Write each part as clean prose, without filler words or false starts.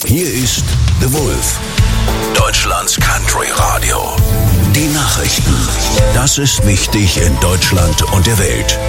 Hier ist The Wolf, Deutschlands Country Radio. Die Nachrichten. Das ist wichtig in Deutschland und der Welt.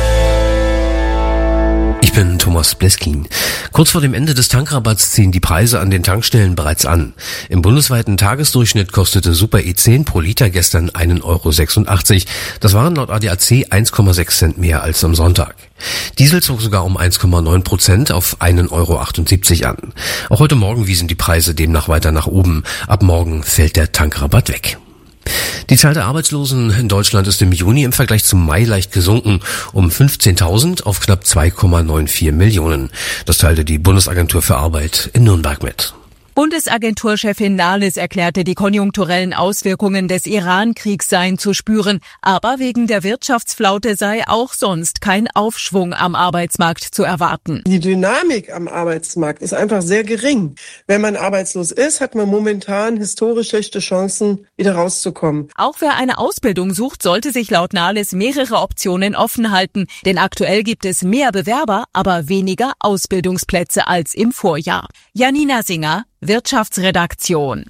Ich bin Thomas Bleskin. Kurz vor dem Ende des Tankrabatts ziehen die Preise an den Tankstellen bereits an. Im bundesweiten Tagesdurchschnitt kostete Super E10 pro Liter gestern 1,86 €. Das waren laut ADAC 1,6 Cent mehr als am Sonntag. Diesel zog sogar um 1,9% auf 1,78 € an. Auch heute Morgen wiesen die Preise demnach weiter nach oben. Ab morgen fällt der Tankrabatt weg. Die Zahl der Arbeitslosen in Deutschland ist im Juni im Vergleich zum Mai leicht gesunken, um 15.000 auf knapp 2,94 Millionen. Das teilte die Bundesagentur für Arbeit in Nürnberg mit. Bundesagenturchefin Nahles erklärte, die konjunkturellen Auswirkungen des Iran-Kriegs seien zu spüren, aber wegen der Wirtschaftsflaute sei auch sonst kein Aufschwung am Arbeitsmarkt zu erwarten. Die Dynamik am Arbeitsmarkt ist einfach sehr gering. Wenn man arbeitslos ist, hat man momentan historisch schlechte Chancen, wieder rauszukommen. Auch wer eine Ausbildung sucht, sollte sich laut Nahles mehrere Optionen offen halten, denn aktuell gibt es mehr Bewerber, aber weniger Ausbildungsplätze als im Vorjahr. Janina Singer, Wirtschaftsredaktion.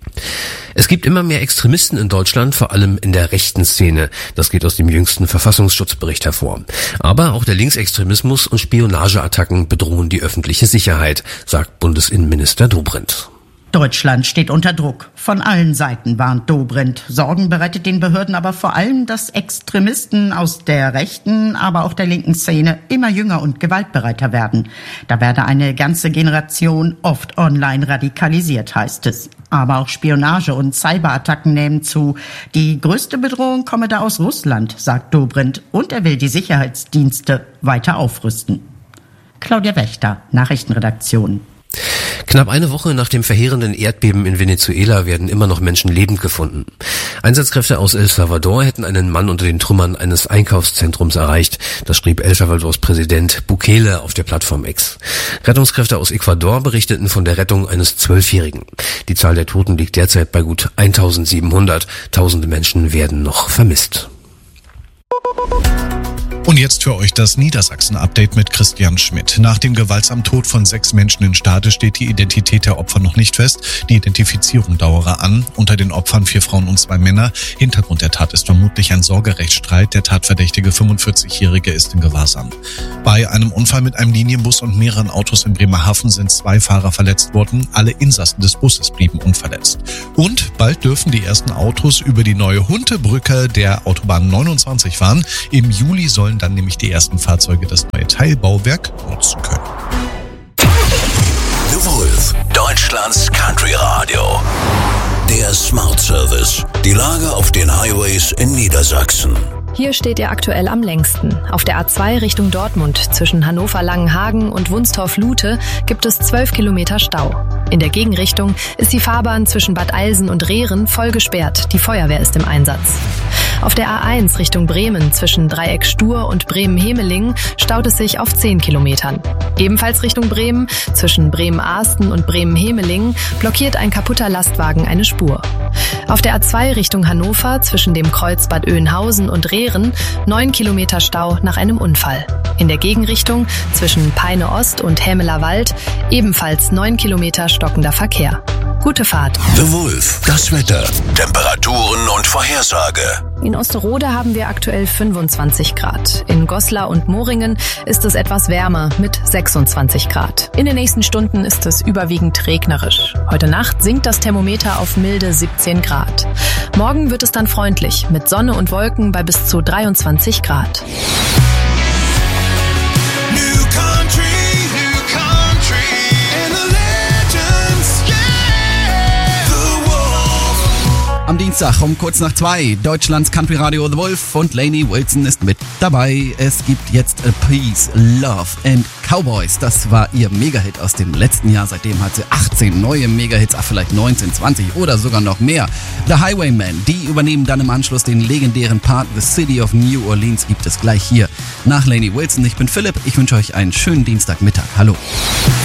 Es gibt immer mehr Extremisten in Deutschland, vor allem in der rechten Szene. Das geht aus dem jüngsten Verfassungsschutzbericht hervor. Aber auch der Linksextremismus und Spionageattacken bedrohen die öffentliche Sicherheit, sagt Bundesinnenminister Dobrindt. Deutschland steht unter Druck. Von allen Seiten warnt Dobrindt. Sorgen bereitet den Behörden aber vor allem, dass Extremisten aus der rechten, aber auch der linken Szene immer jünger und gewaltbereiter werden. Da werde eine ganze Generation oft online radikalisiert, heißt es. Aber auch Spionage und Cyberattacken nehmen zu. Die größte Bedrohung komme da aus Russland, sagt Dobrindt. Und er will die Sicherheitsdienste weiter aufrüsten. Claudia Wächter, Nachrichtenredaktion. Knapp eine Woche nach dem verheerenden Erdbeben in Venezuela werden immer noch Menschen lebend gefunden. Einsatzkräfte aus El Salvador hätten einen Mann unter den Trümmern eines Einkaufszentrums erreicht. Das schrieb El Salvadors Präsident Bukele auf der Plattform X. Rettungskräfte aus Ecuador berichteten von der Rettung eines 12-Jährigen. Die Zahl der Toten liegt derzeit bei gut 1.700. Tausende Menschen werden noch vermisst. Und jetzt für euch das Niedersachsen-Update mit Christian Schmidt. Nach dem gewaltsamen Tod von 6 Menschen in Stade steht die Identität der Opfer noch nicht fest. Die Identifizierung dauere an. Unter den Opfern 4 Frauen und 2 Männer. Hintergrund der Tat ist vermutlich ein Sorgerechtsstreit. Der tatverdächtige 45-Jährige ist in Gewahrsam. Bei einem Unfall mit einem Linienbus und mehreren Autos in Bremerhaven sind 2 Fahrer verletzt worden. Alle Insassen des Busses blieben unverletzt. Und bald dürfen die ersten Autos über die neue Huntebrücke der Autobahn 29 fahren. Im Juli sollen dann nämlich die ersten Fahrzeuge das neue Teilbauwerk nutzen können. The Wolf, Deutschlands Country Radio. Der Smart Service. Die Lage auf den Highways in Niedersachsen. Hier steht er aktuell am längsten. Auf der A2 Richtung Dortmund zwischen Hannover-Langenhagen und Wunstorf-Lute gibt es 12 Kilometer Stau. In der Gegenrichtung ist die Fahrbahn zwischen Bad Eilsen und Rehren voll gesperrt. Die Feuerwehr ist im Einsatz. Auf der A1 Richtung Bremen zwischen Dreieck Stur und Bremen-Hemelingen staut es sich auf 10 Kilometern. Ebenfalls Richtung Bremen zwischen Bremen-Ahsten und Bremen-Hemelingen blockiert ein kaputter Lastwagen eine Spur. Auf der A2 Richtung Hannover zwischen dem Kreuz Bad Oeynhausen und Rehren 9 Kilometer Stau nach einem Unfall. In der Gegenrichtung zwischen Peine Ost und Hämeler Wald ebenfalls 9 Kilometer stockender Verkehr. Gute Fahrt. The Wolf, das Wetter, Temperaturen und Vorhersage. In Osterode haben wir aktuell 25 Grad. In Goslar und Moringen ist es etwas wärmer mit 26 Grad. In den nächsten Stunden ist es überwiegend regnerisch. Heute Nacht sinkt das Thermometer auf milde 17 Grad. Morgen wird es dann freundlich mit Sonne und Wolken bei bis zu 23 Grad. Am Dienstag um kurz nach 2, Deutschlands Country Radio The Wolf und Lainey Wilson ist mit dabei. Es gibt jetzt A Peace, Love and Cowboys. Das war ihr Megahit aus dem letzten Jahr. Seitdem hat sie 18 neue Megahits, vielleicht 19, 20 oder sogar noch mehr. The Highwaymen, die übernehmen dann im Anschluss den legendären Part The City of New Orleans, gibt es gleich hier nach Lainey Wilson. Ich bin Philipp, ich wünsche euch einen schönen Dienstagmittag. Hallo.